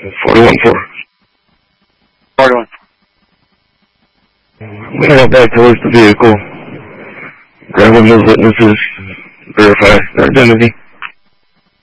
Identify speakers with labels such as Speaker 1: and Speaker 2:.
Speaker 1: 41-4.
Speaker 2: 41.
Speaker 1: I'm gonna go back towards the vehicle. Grab one of those witnesses. Verify their identity.